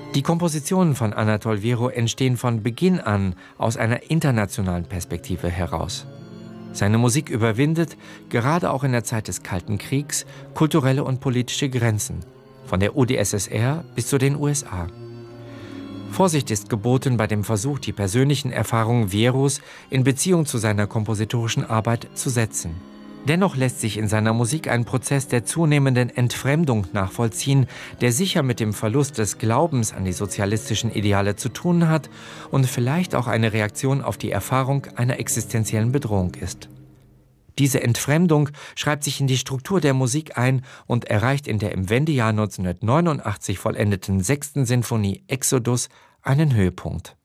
Die Kompositionen von Anatol Vero entstehen von Beginn an aus einer internationalen Perspektive heraus. Seine Musik überwindet, gerade auch in der Zeit des Kalten Kriegs, kulturelle und politische Grenzen, von der UdSSR bis zu den USA. Vorsicht ist geboten bei dem Versuch, die persönlichen Erfahrungen Veros in Beziehung zu seiner kompositorischen Arbeit zu setzen. Dennoch lässt sich in seiner Musik ein Prozess der zunehmenden Entfremdung nachvollziehen, der sicher mit dem Verlust des Glaubens an die sozialistischen Ideale zu tun hat und vielleicht auch eine Reaktion auf die Erfahrung einer existenziellen Bedrohung ist. Diese Entfremdung schreibt sich in die Struktur der Musik ein und erreicht in der im Wendejahr 1989 vollendeten 6. Sinfonie Exodus einen Höhepunkt.